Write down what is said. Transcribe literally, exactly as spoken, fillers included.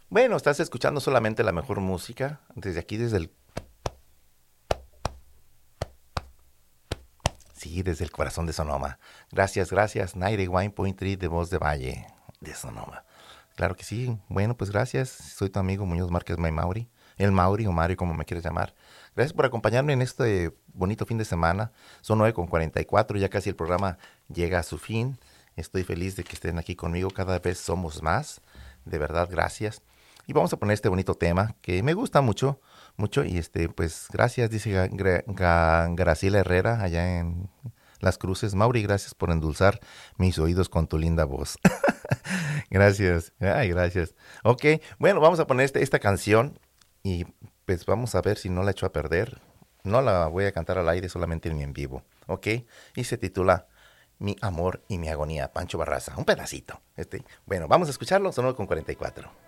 Bueno, estás escuchando solamente la mejor música desde aquí, desde el... Sí, desde el corazón de Sonoma. Gracias, gracias. noventa y uno punto tres de Voz de Valle de Sonoma. Claro que sí. Bueno, pues gracias. Soy tu amigo Muñoz Márquez May Mauri. El Mauri o Mario, como me quieres llamar. Gracias por acompañarme en este bonito fin de semana. Son nueve con cuarenta y cuatro, ya casi el programa llega a su fin. Estoy feliz de que estén aquí conmigo. Cada vez somos más. De verdad, gracias. Y vamos a poner este bonito tema que me gusta mucho, mucho. Y este, pues gracias, dice Ga- Gra- Ga- Graciela Herrera, allá en Las Cruces. Mauri, gracias por endulzar mis oídos con tu linda voz. Gracias, ay, gracias. Ok, bueno, vamos a poner este- esta canción y pues vamos a ver si no la echo a perder. No la voy a cantar al aire, solamente en mi en vivo, ¿ok? Y se titula Mi amor y mi agonía, Pancho Barraza, un pedacito. Este, bueno, vamos a escucharlo, sonó con cuarenta y cuatro.